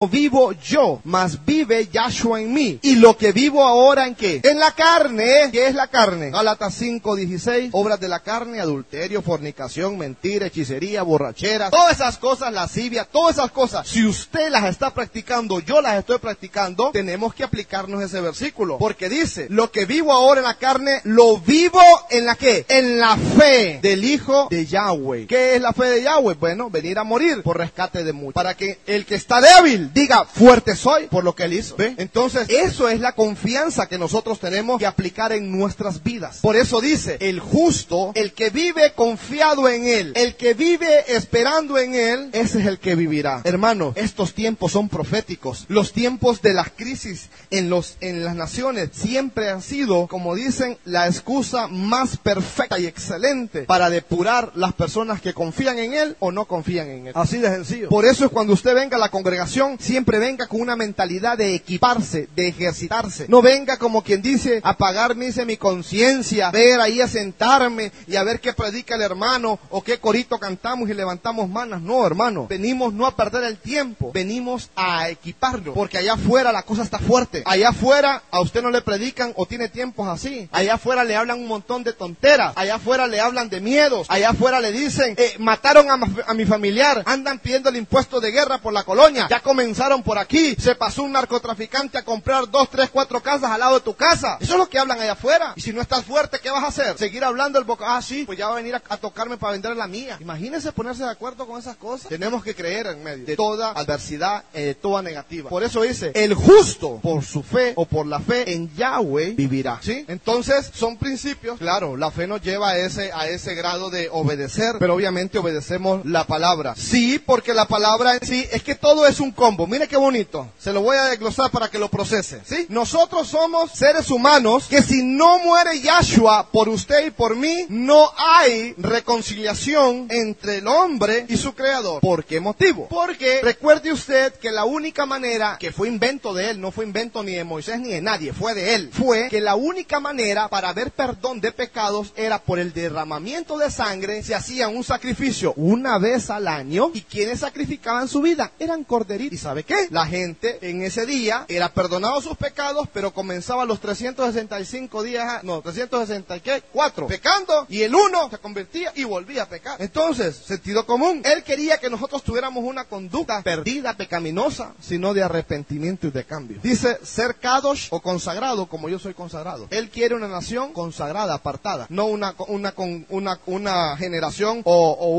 vivo yo, mas vive Yahshua en mí. Y lo que vivo ahora, ¿en qué? En la carne. ¿Qué es la carne? Gálatas 5:16, obras de la carne, adulterio, fornicación, mentira, hechicería, borrachera, todas esas cosas, lascivia, todas esas cosas. Si usted las está practicando, yo las estoy practicando, tenemos que aplicarnos ese versículo, porque dice, lo que vivo ahora en la carne, lo vivo en la ¿qué? En la fe del Hijo de Yahweh. ¿Qué es la fe de Yahweh? Bueno, venir a morir por rescate de muchos, para que el que está débil diga, fuerte soy por lo que él hizo. ¿Ve? Entonces, eso es la confianza que nosotros tenemos que aplicar en nuestras vidas. Por eso dice, el justo, el que vive confiado en él, el que vive esperando en él, ese es el que vivirá. Hermano, estos tiempos son proféticos. Los tiempos de las crisis en las naciones siempre han sido, como dicen, la excusa más perfecta y excelente para depurar las personas que confían en él o no confían en él. Así de sencillo. Por eso es cuando usted venga a la congregación, siempre venga con una mentalidad de equiparse, de ejercitarse. No venga como quien dice, a pagar mi conciencia, ver ahí a sentarme y a ver qué predica el hermano o qué corito cantamos y levantamos manos. No, hermano, venimos no a perder el tiempo, venimos a equiparnos, porque allá afuera la cosa está fuerte. Allá afuera a usted no le predican o tiene tiempos así. Allá afuera le hablan un montón de tonteras, allá afuera le hablan de miedos, allá afuera le dicen, mataron a mi familiar, andan pidiendo el impuesto de guerra por la colonia, ya comenzaron por aquí, se pasó un narcotraficante a comprar 2, 3, 4 casas al lado de tu casa. Eso es lo que hablan allá afuera. Y si no estás fuerte, ¿qué vas a hacer? Seguir hablando el boca. Ah, sí, pues ya va a venir a tocarme para vender la mía. Imagínense ponerse de acuerdo con esas cosas. Tenemos que creer en medio de toda adversidad, de toda negativa. Por eso dice, el justo por su fe o por la fe en Yahweh vivirá. ¿Sí? Entonces, son principios. Claro, la fe nos lleva a ese grado de obedecer, pero obviamente obedecemos la palabra. Sí, porque la palabra en sí, es que todo es un combo. Mire qué bonito. Se lo voy a desglosar para que lo procese. ¿Sí? Nosotros somos seres humanos que si no muere Yahshua por usted y por mí, no hay reconciliación entre el hombre y su creador. ¿Por qué motivo? Porque recuerde usted que la única manera, que fue invento de él, no fue invento ni de Moisés ni de nadie, fue de él, fue que la única manera para ver perdón de pecados era por el derramamiento de sangre. Se hacía un sacrificio una vez al año y quienes sacrificaban su vida eran corderitos. ¿Y sabe qué? La gente en ese día era perdonado sus pecados, pero comenzaba los 365 días, 364 pecando, y el uno se convertía y volvía a pecar. Entonces, sentido común, él quería que nosotros tuviéramos una conducta perdida, pecaminosa, sino de arrepentimiento y de cambio. Dice, ser kadosh o consagrado, como yo soy consagrado. Él quiere una nación consagrada, apartada, no una generación o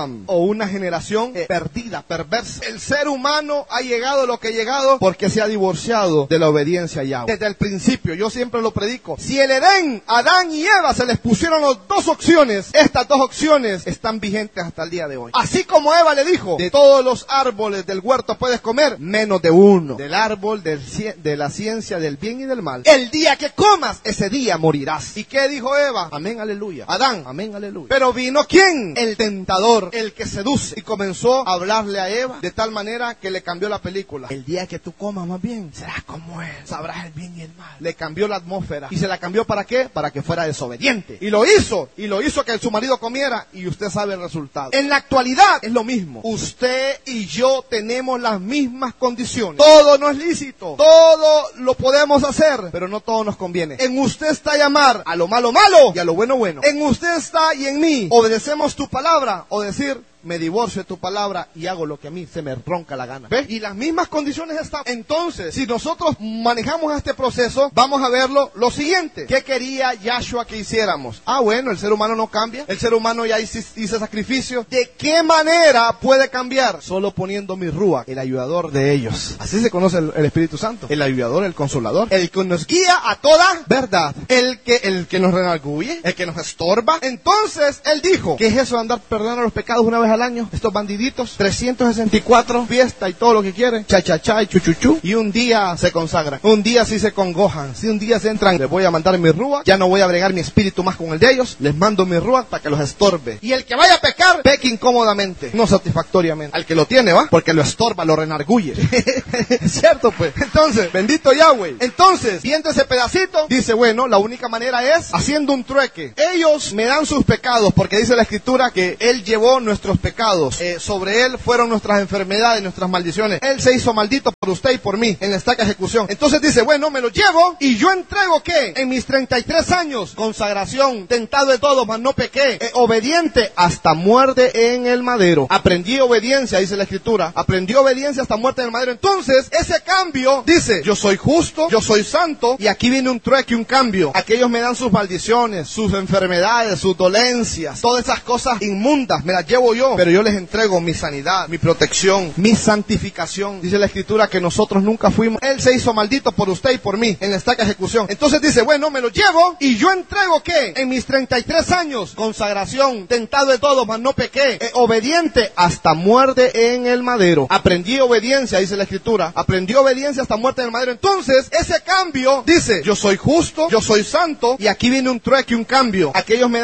una generación perdida, perversa. El ser humano ha llegado a lo que ha llegado porque se ha divorciado de la obediencia a Yahweh. Desde el principio, yo siempre lo predico. Si el Edén, Adán y Eva se les pusieron las dos opciones, estas dos opciones están vigentes hasta el día de hoy. Así como Eva le dijo, de todos los árboles del huerto puedes comer, menos de uno, del árbol de la ciencia del bien y del mal. El día que comas, ese día morirás. ¿Y qué dijo Eva? Amén, aleluya. Adán, amén, aleluya. Pero vino ¿quién? El tentador, el que seduce, y comenzó a hablarle a Eva de tal manera que le cambió la película. El día que tú comas más bien, serás como él, sabrás el bien y el mal. Le cambió la atmósfera. ¿Y se la cambió para qué? Para que fuera desobediente. Y lo hizo que su marido comiera, y usted sabe el resultado. En la actualidad es lo mismo. Usted y yo tenemos las mismas condiciones. Todo no es lícito, todo lo podemos hacer, pero no todo nos conviene. En usted está llamar a lo malo malo y a lo bueno bueno. En usted está y en mí obedecemos tu palabra, o decir, me divorcio de tu palabra y hago lo que a mí se me ronca la gana. ¿Ves? Y las mismas condiciones están. Entonces, si nosotros manejamos este proceso, vamos a verlo lo siguiente. ¿Qué quería Yahshua que hiciéramos? Ah, bueno, el ser humano no cambia. El ser humano ya hizo sacrificio. ¿De qué manera puede cambiar? Solo poniendo mi Ruach, el ayudador de ellos. Así se conoce el Espíritu Santo. El ayudador, el consolador. El que nos guía a toda verdad. El que nos redarguye. El que nos estorba. Entonces, él dijo, ¿qué es eso de andar perdonando los pecados una vez al año? Estos bandiditos, 364, fiesta y todo lo que quieren, cha-cha-cha y chuchuchu, y un día se consagran, un día sí se congojan, si un día se entran, les voy a mandar mi Ruach, ya no voy a bregar mi espíritu más con el de ellos, les mando mi Ruach para que los estorbe, y el que vaya a pecar, peque incómodamente, no satisfactoriamente, al que lo tiene, ¿va? Porque lo estorba, lo renarguye, ¿es cierto pues? Entonces, bendito Yahweh. Entonces, viendo ese pedacito, dice, bueno, la única manera es haciendo un trueque. Ellos me dan sus pecados, porque dice la escritura que él llevó nuestros pecados pecados. Sobre él fueron nuestras enfermedades, nuestras maldiciones. Él se hizo maldito por usted y por mí en la estaca de ejecución. Entonces dice, bueno, me lo llevo y yo entrego, ¿qué? En mis 33 años, consagración, tentado de todo, mas no pequé, obediente hasta muerte en el madero. Aprendí obediencia, dice la Escritura. Aprendí obediencia hasta muerte en el madero. Entonces, ese cambio dice, yo soy justo, yo soy santo, y aquí viene un trueque, un cambio. Aquellos me dan sus maldiciones, sus enfermedades, sus dolencias, todas esas cosas inmundas, me las llevo yo, pero yo les entrego mi sanidad, mi protección, mi santificación. Dice la Escritura que nosotros nunca fuimos. Él se hizo maldito por usted y por mí en la estaca de ejecución. Entonces dice, bueno, me lo llevo y yo entrego, ¿qué? En mis 33 años, consagración, tentado de todo, mas no pequé, obediente hasta muerte en el madero. Aprendí obediencia, dice la Escritura. Aprendí obediencia hasta muerte en el madero. Entonces, ese cambio dice, yo soy justo, yo soy santo, y aquí viene un trueque, un cambio. Aquellos me